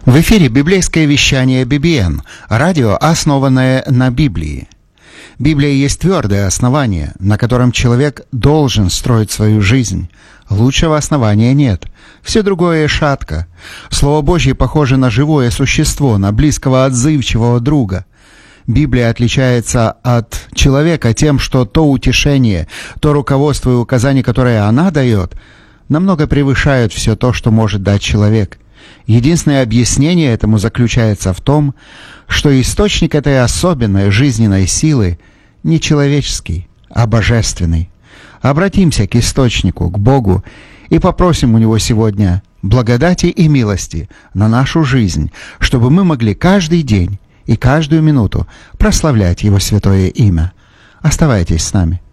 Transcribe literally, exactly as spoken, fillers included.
В эфире библейское вещание би би эн, радио, основанное на Библии. Библия есть твердое основание, на котором человек должен строить свою жизнь. Лучшего основания нет. Все другое шатко. Слово Божье похоже на живое существо, на близкого отзывчивого друга. Библия отличается от человека тем, что то утешение, то руководство и указания, которые она дает, намного превышают все то, что может дать человек. Единственное объяснение этому заключается в том, что источник этой особенной жизненной силы не человеческий, а божественный. Обратимся к источнику, к Богу, и попросим у Него сегодня благодати и милости на нашу жизнь, чтобы мы могли каждый день и каждую минуту прославлять Его святое имя. Оставайтесь с нами.